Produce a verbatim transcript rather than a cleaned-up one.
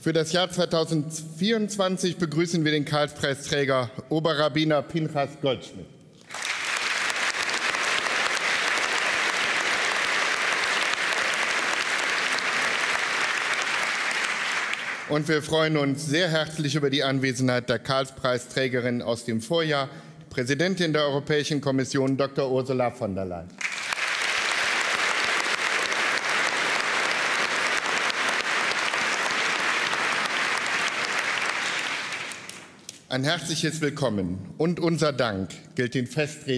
Für das Jahr zweitausendvierundzwanzig begrüßen wir den Karlspreisträger Oberrabbiner Pinchas Goldschmidt. Und wir freuen uns sehr herzlich über die Anwesenheit der Karlspreisträgerin aus dem Vorjahr, die Präsidentin der Europäischen Kommission, Doktor Ursula von der Leyen. Ein herzliches Willkommen und unser Dank gilt den Festrednern